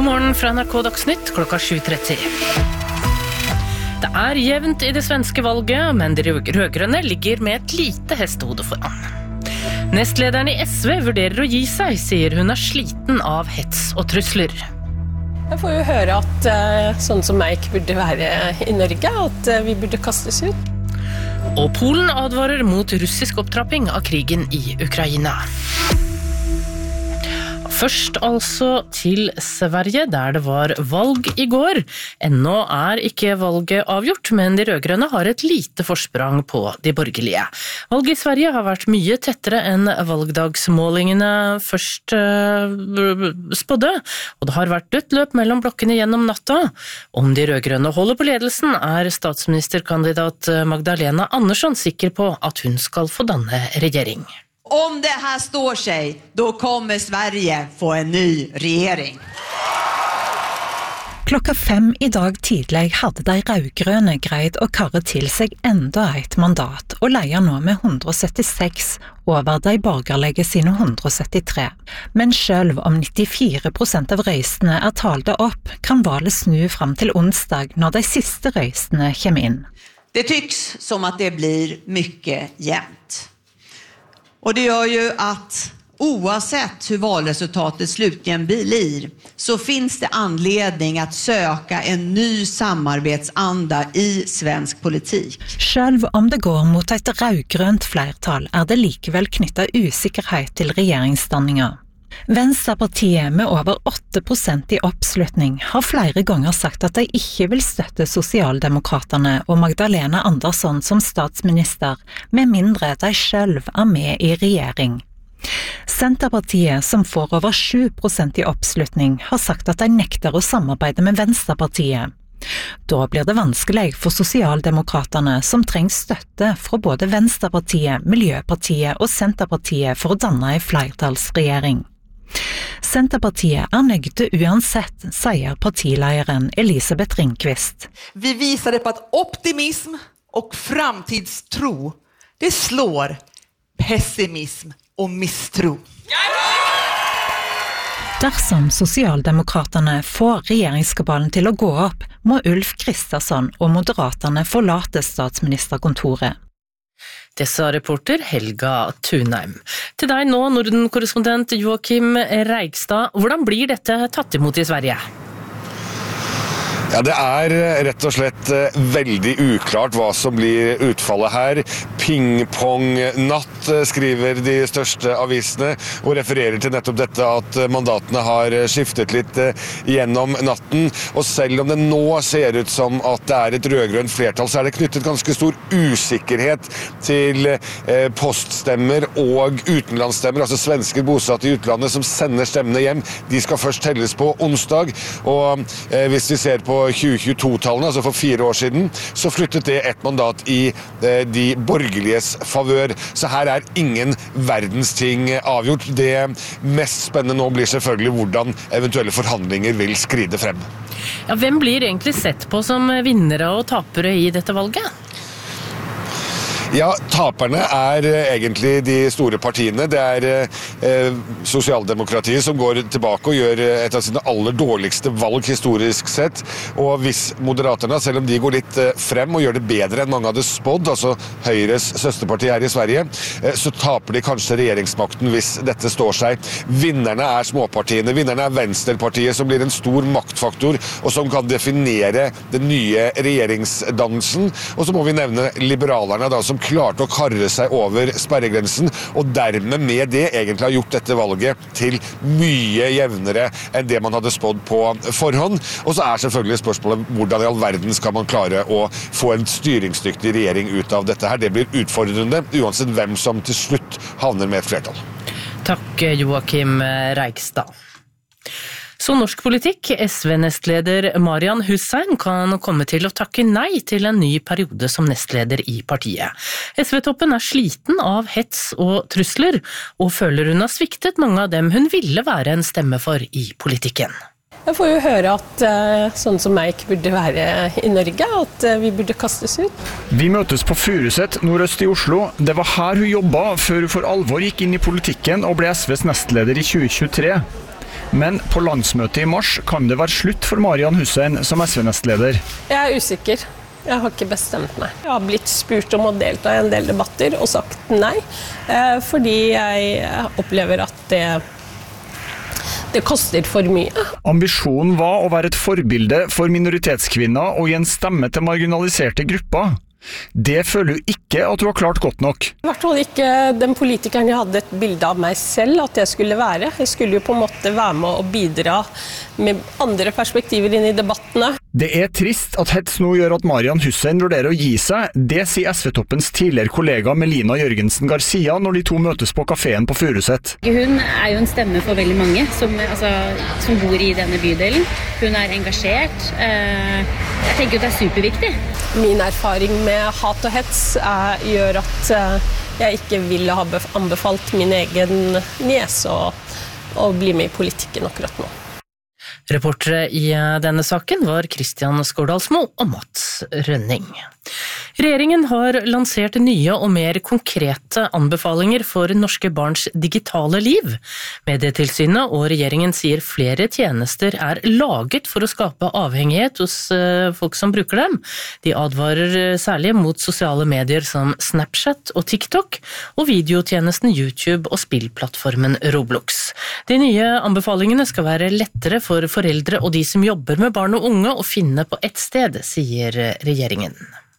God morgen fra NRK Dagsnytt klokka 7:30. Det jevnt I det svenske valget, men de rødgrønne ligger med et lite hestehode foran. Nestlederen I SV vurderer å gi seg, sier hun sliten av hets og trusler. Jeg får jo høre at sånn som meg ikke burde være I Norge, at vi burde kastes ut. Og Polen advarer mot russisk opptrapping av krigen I Ukraina. Først altså til Sverige, der det var valg I går. Ennå ikke valget avgjort, men de rødgrønne har et lite forsprang på de borgerlige. Valget I Sverige har vært mye tettere enn valgdagsmålingene først spådde, og det har vært dødt løp mellom blokkene gjennom natta. Om de rødgrønne holder på ledelsen, statsministerkandidat Magdalena Andersson sikker på at hun skal få danne regjering. Om det här står sig, då kommer Sverige få en ny regering. Klokka 5 I dag tidlig hadde de rødgrønne greid å karre til seg enda et mandat, og leier nå med 176 over de borgerlige sine 173. Men selv om 94% av røystene talte opp, kan valget snu fram til onsdag når de siste røystene kommer inn. Det tycks som att det blir mycket jämnt. Och det gör ju att oavsett hur valresultatet slutligen blir så finns det anledning att söka en ny samarbetsanda I svensk politik. Selv om det går mot et rødgrønt flertall det likevel knyttet usikkerhet til regjeringsdanninga. Venstrepartiet med over 8% I oppslutning har flere ganger sagt at de ikke vil støtte Sosialdemokraterne og Magdalena Andersson som statsminister, med mindre de selv med I regjering. Senterpartiet, som får over 7% I oppslutning, har sagt at de nekter å samarbeide med Venstrepartiet. Da blir det vanskelig for Sosialdemokraterne, som trenger støtte fra både Venstrepartiet, Miljøpartiet og Senterpartiet for å danne en flertallsregjering. Senterpartiet nøgde uansett, sier partilederen Elisabeth Ringqvist. Vi visade på att optimism och framtidstro, det slår pessimism och misstro. Dersom Sosialdemokraterne får regjeringskabalen til å gå opp, må Ulf Kristersson og Moderaterne forlate statsministerkontoret. Det sa reporter Helga Thunheim. Til deg nå, Norden-korrespondent Joakim Reigstad. Hvordan blir dette tatt imot I Sverige? Ja, det rett og slett veldig uklart hva som blir utfallet her. Ping-pong-natt, skriver de største avisene, og refererer til nettopp dette at mandatene har skiftet litt gjennom natten. Og selv om det nå ser ut som at det et rødgrønt flertall, så det knyttet ganske stor usikkerhet til poststemmer og utenlandsstemmer, altså svensker bosatt I utlandet som sender stemmene hjem. De skal først telles på onsdag, og hvis vi ser på 2022-tallene, altså for 4 år siden, så flyttet det et mandat I de borgerliges favør. Så her ingen verdens ting avgjort. Det mest spennende nå blir selvfølgelig hvordan eventuelle forhandlinger vil skride frem. Ja, hvem blir egentlig sett på som vinnere og tapere I dette valget? Ja, taperne egentlig de store partiene. Det Sosialdemokratiet som går tilbake og gjør et av sine aller dårligste valg historisk sett. Og hvis Moderaterna, selv om de går litt frem og gjør det bedre enn mange hadde spådd, altså Høyres søsterparti her I Sverige, så taper de kanskje regjeringsmakten hvis dette står seg. Vinnerne småpartiene, vinnerne Venstrepartiet, som blir en stor maktfaktor, og som kan definere den nye regjeringsdannelsen. Og så må vi nevne liberalerne da, som klarte å karre seg over sperregrensen, og dermed med det egentlig har gjort dette valget til mye jevnere enn det man hadde spådd på forhånd. Og så selvfølgelig spørsmålet hvordan I all verden skal man klare å få en styringsdyktig regjering ut av dette her. Det blir utfordrende, uansett hvem som til slutt havner med et flertall. Takk, Joakim Reigstad. Så norsk politikk, SV-nestleder Marian Hussein kan komme til å takke nei til en ny periode som nestleder I partiet. SV-toppen sliten av hets og trusler, og føler hun har sviktet mange av dem hun ville være en stemme for I politikken. Jeg får jo høre at sånn som meg ikke burde være I Norge, at vi burde kastes ut. Vi møtes på Furuset, nordøst I Oslo. Det var her hun jobbet før hun for alvor gikk inn I politikken og ble SVs nestleder I 2023. Men på landsmøtet i mars kan det være slutt for Marian Hussein som SV-nestleder. Jeg usikker. Jeg har ikke bestemt meg. Jeg har blitt spurt om å delta i en del debatter og sagt nei, fordi jeg opplever at det koster for mye. Ambisjonen var å være et forbilde for minoritetskvinner og gi en stemme til marginaliserte grupper. Det føler du ikke at du har klart godt nok. I hvert fall ikke den politikeren jeg hadde et bilde av meg selv at jeg skulle være. Jeg skulle jo på en måte være med og bidra med andre perspektiver inn i debattene. Det trist at hets nå gjør at Marian Hussein vurderer å gi seg. Det sier SV-toppens tidligere kollega Melina Jørgensen Garcia når de to møtes på kaféen på Furuset. Hun jo en stemme for veldig mange som bor i denne bydelen. Hun engasjert. Jeg tenker at det superviktig. Min erfaring med hat og hets gjør at jeg ikke ville ha anbefalt min egen niese å bli med i politikken akkurat nå. Reportere i denne saken var Kristian Skårdalsmo og Mats Rønning. Regjeringen har lansert nye og mer konkrete anbefalinger for norske barns digitale liv. Medietilsynet og regjeringen sier flere tjenester laget for å skape avhengighet hos folk som bruker dem. De advarer særlig mot sosiale medier som Snapchat og TikTok, og videotjenesten YouTube og spillplattformen Roblox. De nye anbefalingene skal være lettere for foreldre og de som jobber med barn og unge å finne på ett sted, sier regjeringen.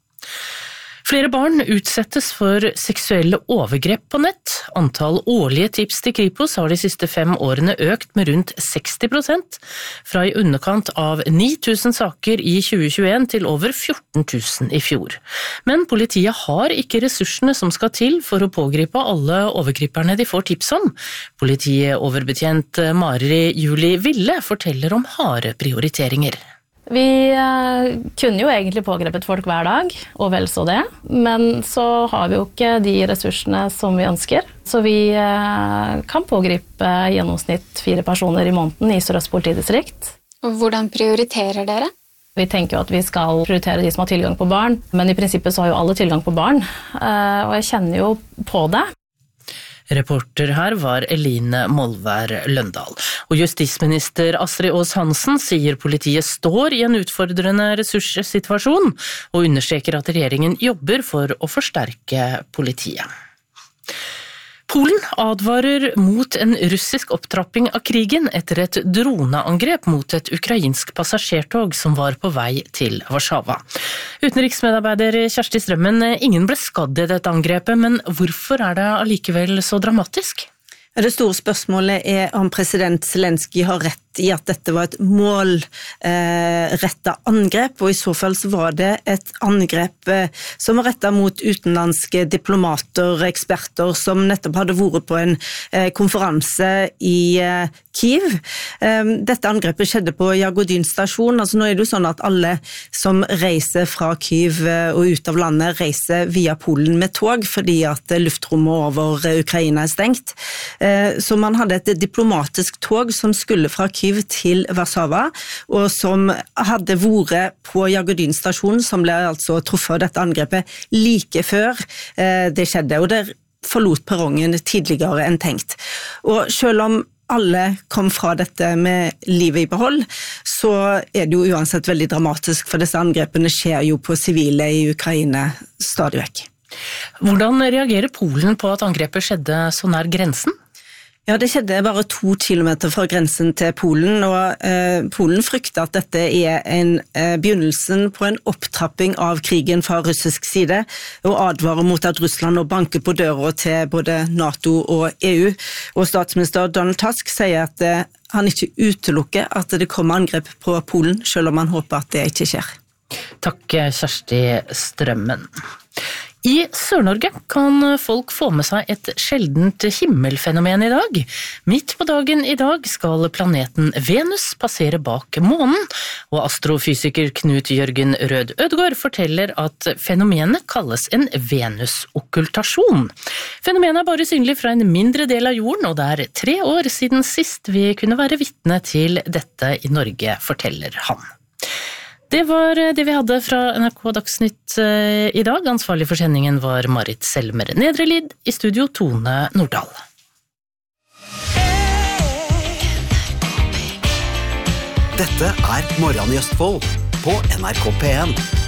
Flere barn utsettes for seksuelle overgrep på nett. Antall årlige tips til Kripos har de siste 5 årene økt med rundt 60%, fra i underkant av 9000 saker i 2021 til over 14 000 i fjor. Men politiet har ikke ressursene som skal til for å pågripe alle overgriperne de får tips om. Politioverbetjent Mari Julie Ville forteller om harde prioriteringer. Vi kunne jo egentlig pågrepet folk hver dag, og vel så det, men så har vi jo ikke de ressursene som vi ønsker. Så vi kan pågripe i gjennomsnitt 4 personer i måneden i Sør-Øst politidistrikt. Hvordan prioriterer dere? Vi tenker jo at vi skal prioritere de som har tilgang på barn, men i prinsippet så har jo alle tilgang på barn, og jeg kjenner jo på det. Reporter her var Eline Molvær Løndal. Og justisminister Astrid Aas Hansen sier politiet står i en utfordrende ressurssituasjon, og understreker at regjeringen jobber for å forsterke politiet. Polen advarer mot en russisk opptrapping av krigen etter et droneangrep mot et ukrainsk passasjertog som var på vei til Warszawa. Utenriksmedarbeider Kjersti Strømmen, ingen ble skadd i dette angrepet, men hvorfor det allikevel så dramatisk? Det store spørsmålet om president Zelenskyj har rett i at dette var et målrettet angrep, og i så fall så var det et angrep som var rettet mot utenlandske diplomater, eksperter, som nettopp hadde vært på en konferanse i Kyiv. Dette angrepet skjedde på Jagodin stasjon. Altså nå det jo sånn at alle som reiser fra Kyiv og ut av landet reiser via Polen med tog, fordi at luftrommet over Ukraina stengt. Så man hadde et diplomatisk tog som skulle fra Kyiv til Warszawa, og som hadde vært på Jagodin stasjon, som ble altså truffet av dette angrepet like før det skjedde, og det forlot perrongen tidligere enn tenkt. Og selv om alle kom fra dette med livet i behold, så det jo uansett veldig dramatisk, for disse angrepene skjer jo på sivile i Ukraina stadig vekk. Hvordan reagerer Polen på at angrepet skjedde så nær grensen? Ja, det skjedde bare 2 kilometer fra grensen til Polen, og Polen frykter at dette en begynnelsen på en opptrapping av krigen fra russisk side, og advarer mot at Russland nå banker på døra til både NATO og EU. Og statsminister Donald Tusk sier at han ikke utelukker at det kommer angrep på Polen, selv om han håper at det ikke skjer. Takk, Kjersti Strømmen. I Sør-Norge kan folk få med seg et sjeldent himmelfenomen i dag. Midt på dagen i dag skal planeten Venus passere bak månen, og astrofysiker Knut Jørgen Rød Ødegård forteller at fenomenet kalles en Venus-okkultasjon. Fenomenet bare synlig fra en mindre del av jorden, og det 3 år siden sist vi kunne være vitne til dette i Norge, forteller han. Det var det vi hadde fra NRK Dagsnytt i dag. Ansvarlig for sendingen var Marit Selmer Nedrelid, i studio Tone Nordahl. Dette Morgen i Østfold på NRK P1.